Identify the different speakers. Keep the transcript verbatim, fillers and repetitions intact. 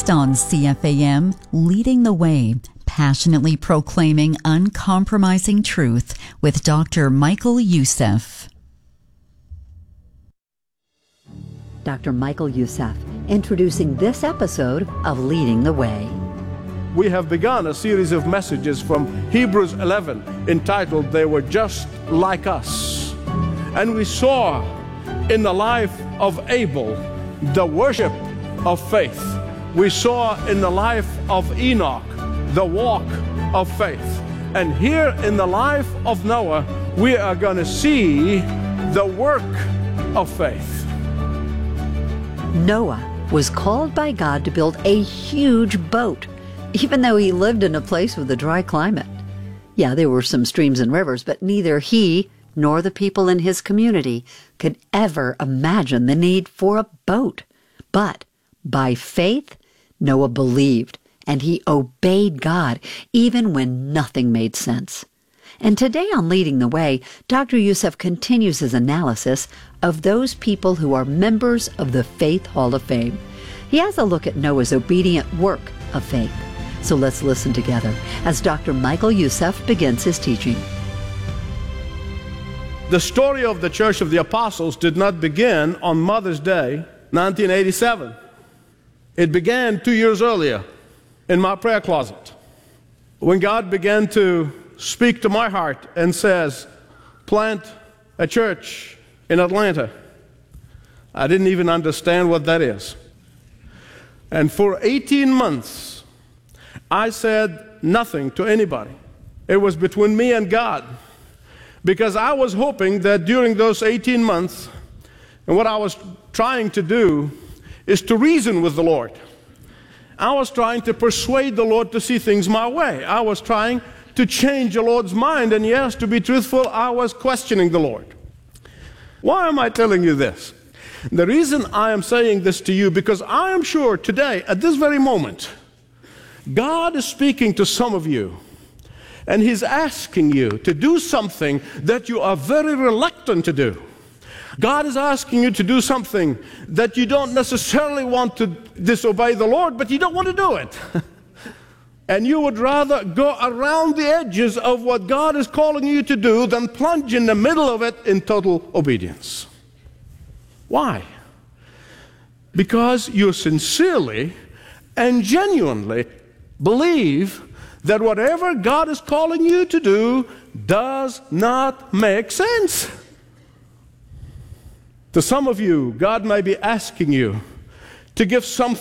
Speaker 1: Next on C F A M, Leading the Way, passionately proclaiming uncompromising truth with Doctor Michael Youssef.
Speaker 2: Doctor Michael Youssef, introducing this episode of Leading the Way.
Speaker 3: We have begun a series of messages from Hebrews eleven entitled, They Were Just Like Us. And we saw in the life of Abel the worship of faith. We saw in the life of Enoch the walk of faith. And here in the life of Noah, we are going to see the work of faith.
Speaker 2: Noah was called by God to build a huge boat, even though he lived in a place with a dry climate. Yeah, there were some streams and rivers, but neither he nor the people in his community could ever imagine the need for a boat. But by faith, Noah believed, and he obeyed God, even when nothing made sense. And today on Leading the Way, Doctor Youssef continues his analysis of those people who are members of the Faith Hall of Fame. He has a look at Noah's obedient work of faith. So let's listen together as Doctor Michael Youssef begins his teaching.
Speaker 3: The story of the Church of the Apostles did not begin on Mother's Day, nineteen eighty-seven. It began two years earlier in my prayer closet, when God began to speak to my heart and says, plant a church in Atlanta. I didn't even understand what that is. And for eighteen months, I said nothing to anybody. It was between me and God, because I was hoping that during those eighteen months, and what I was trying to do is to reason with the Lord. I was trying to persuade the Lord to see things my way. I was trying to change the Lord's mind, and yes, to be truthful, I was questioning the Lord. Why am I telling you this? The reason I am saying this to you, because I am sure today, at this very moment, God is speaking to some of you, and He's asking you to do something that you are very reluctant to do. God is asking you to do something that you don't necessarily want to disobey the Lord, but you don't want to do it. And you would rather go around the edges of what God is calling you to do than plunge in the middle of it in total obedience. Why? Because you sincerely and genuinely believe that whatever God is calling you to do does not make sense. To some of you, God may be asking you to give some